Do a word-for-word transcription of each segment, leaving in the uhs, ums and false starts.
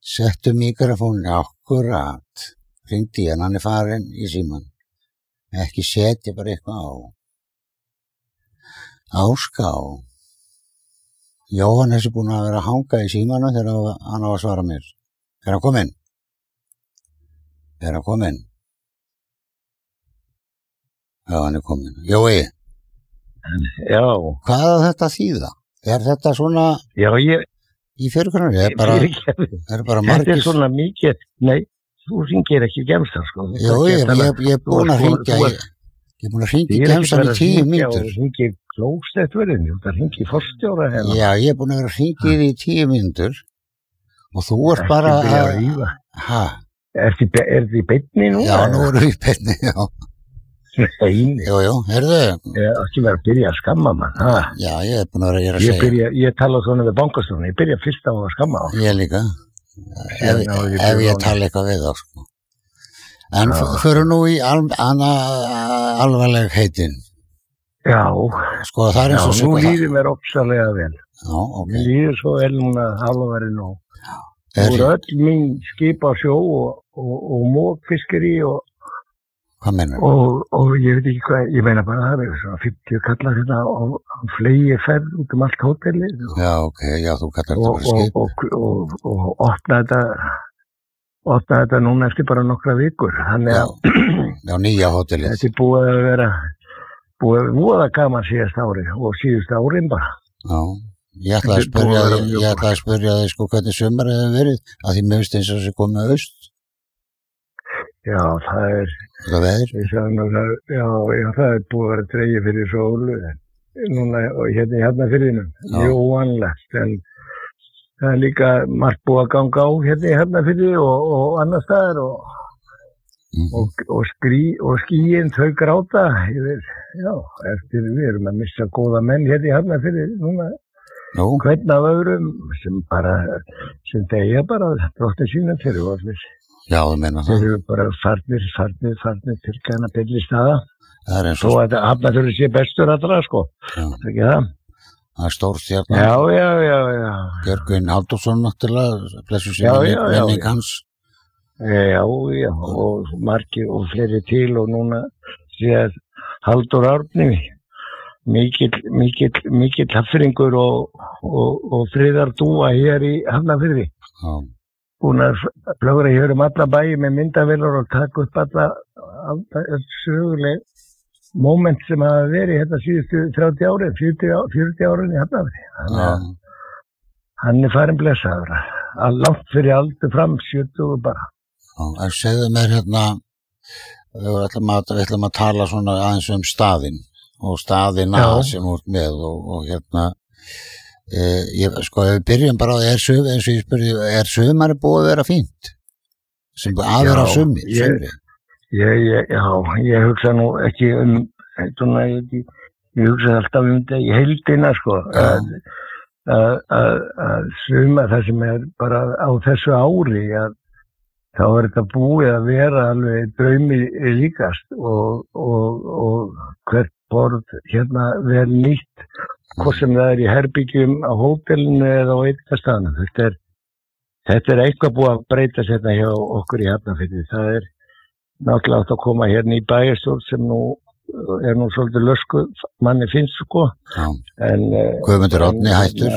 Settu mikrofónin akkurat. Hringdi í hann, hann er farinn í síman. Ekki setja bara eitthvað á. Áská. Jóhannes er búinn að vera að hanga í símanum þegar hann á að svara mér. Er hann kominn? Er hann kominn? Já, hann er kominn. Jói. Já. Hvað er þetta að þýða? Er þetta svona... Já, ég... Í fyrirgrunni? Er bara... Er bara margir... Þetta er svona mikið... Nei, þú hringir ekki í gemstan, sko. Jó, ég, ég, ég er búinn að hringja... Ég, ég er búinn að hringja í gemstan í tíu mínútur. Þú hringir klósettverðinu, þú hringir í forstjóra hérna. Já, ég er búinn að vera að hringja í því í tíu mínútur. Og þú ert bara að... Hæ? Er þið í beinni nú? Já, nú erum við í beinni, já. Nei. Jú, jú, heyrðu. Ég er ekki verið að byrja að skamma mann. Ha? Já, ég er búinn að vera að, að ég segja. Byrja, ég tala svona við bankastofuna, ég byrja fyrst á að skamma á. Ég líka. Ef, ef, ef ég tala eitthvað við þá, sko. En fyrir nú í al, anna, alvarleg heitin. Já. Sko, það er eins og... Já, nú líður mér opsalega vel. Já, ok. Mér líður svo vel núna halvverið nú. Það voru öll mín skip á sjó og, og, og mókfiskeri og... Hvað meinar? Og, og ég veit ekki hvað, ég meina bara það er svona fimmtíu kallar hérna og flegi ferð út um allt hótelið. Já, ok, já, þú kallar þetta bara skip. Og, og, og, og, og opna þetta, opna þetta núna eftir bara nokkra vikur. Þannig að... Já, nýja hótelið. Þetta er búið að vera, búið að voða gaman síðast ári og síðust árin bara. Já, ég ætlaði að spyrja þig, ég ætlaði að spyrja þig sko hvernig sumar hefur verið, að því mér finnst eins og þessi komið aust. Já, það er... Það veður? Það, já, já, það er búið að vera dreigið fyrir sólu. Núna, og hérna í Hafnarfirðinum. Mjög óvanlegt, en það er líka margt búið að ganga á hérna í Hafnarfirði og, og annar staðar og, mm. og, og, skrí, og skíin þau gráta yfir, já, eftir við erum að missa góða menn hérna í Hafnarfirði núna. Nú? Hvern af öðrum sem bara, sem degja bara dróttin sína fyrir allir. Já, þú meina það. Þeir eru bara farnir, farnir, farnir til gæna byrli staða. Það er eins og... Svo að Hafnarfjörður sé bestur allra, sko. Já. Það er ekki það. Það er stór stjarnan. Já, já, já, já. Björgvin Halldórsson náttúrulega, blessu sér menning hans. Já, já, og margir og fleiri til og núna sé að Halldór Árni, mikill, mikill, mikill hafringur og, og, og friðar dúa hér í Hafnarfirði. Já. Búin að flögra hér um alla bæi með myndavélar og taka upp alla, alla söguleg moment sem hafa verið hérna síðustu þrjátíu árin, fjörutíu árin í Hafnarfirði. Þannig að hann er farin blessaður. Langt fyrir aldur fram, sjötugu bara. Já, en segðu mér hérna, við ætlum að, við ætlum að tala svona aðeins um staðinn og staðina sem út með og, og hérna, Uh, ég, sko, ef við byrjum bara á því, er sum, eins og ég spurði, er sumari búið að vera fínt? Sem að vera sumi? Ég, ég, ég, já, ég hugsa nú ekki um, svona, ég, ég hugsa alltaf um þetta í heildina, sko, að, að, að, að suma það sem er bara á þessu ári, að þá er þetta búið að vera alveg draumi líkast og, og, og hvert borð hérna vel nýtt. Hvort sem það er í herbyggjum á hótelinu eða á eitthvað þetta er, þetta er eitthvað búið að breyta þetta hjá okkur í Hafnarfirði. Það er náttúrulega átt að koma hérna í bæjarstjórn sem nú er nú svolítið lösku manni finnst sko. Já. En Guðmundur Árni hættur.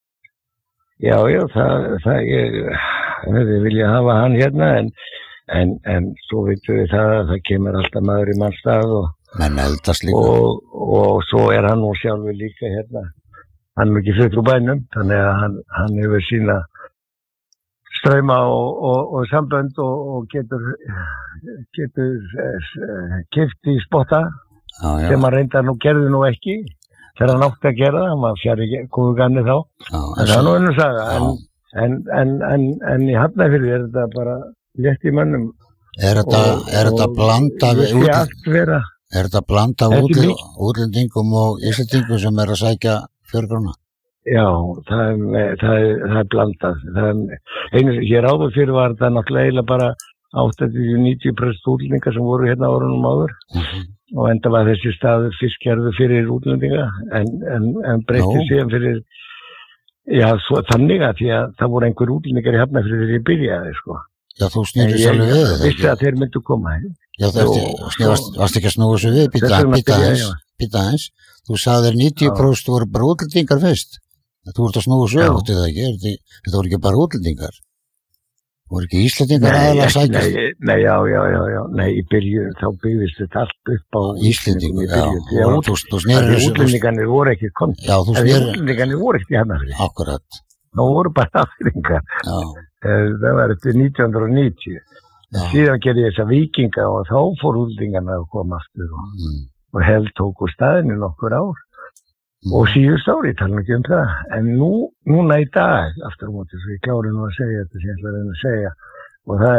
Já, já, það, það ég, við vilja hafa hann hérna en, en, en svo veitum við það að það kemur alltaf maður í mannstað og menn eldast líka. Og, og svo er hann nú sjálfur líka hérna. Hann er ekki fyrir úr bænum, þannig að hann, hann hefur sína ströyma og, og, og sambönd og, og getur, getur eh, keypt í spotta já, já. sem hann reyndar nú gerði nú ekki. Þegar hann átti að gera það, hann var fjari góðu ganni þá. Já, en það er nú einu saga. En, en, en, en, en í Hafnarfirði er þetta bara létt í mönnum. Er þetta, og, er þetta blanda við útlendingum? Er þetta blanda útlendingum og íslendingum sem er að sækja fjörgruna? Já, það er, það er, það er blandað. Það er, einu, hér áður fyrir var þetta náttúrulega eiginlega bara áttatíu til níutíu prósent útlendingar sem voru hérna árunum áður. Uh-huh. Og enda var þessi staður fiskjarður fyrir útlendinga en, en, en breytti síðan fyrir Já, svo, þannig að því að það voru einhver útlendingar í Hafnarfirði þegar ég byrjaði, sko. Já, þú snýrist alveg við þetta. Ég vissi að þeir myndu koma. Já, það varst ekki að snúa svo við, býta aðeins, býta aðeins. Þú sagðir níutíu prósent voru bara útlendingar fyrst. Þú voru að snúa svo, þetta er ekki, þetta voru ekki bara útlendingar. Voru ekki Íslendingar aðalega sækjast? Nei, nei, já, já, já, já, nei, í byrju, þá byggðist þetta allt upp á Íslendingar, já, já, og þú, þú snerur þessu. Útlendingarnir voru ekki komið. Já, þú snerur. Útlendingarnir voru ekki Hafnarfirði. Akkurat. Það voru bara Hafnfirðingar. Já. Það var eftir nítján hundruð níutíu. Síðan gerði ég þessa víkinga og þá fór útlendingarna að koma aftur og, mm. og held tóku staðinu nokkur ár. Og síðust ári, ég tala ekki um það, en nú, núna í dag, aftur á móti, svo ég klári nú að segja þetta sem ég ætla að reyna að segja, og það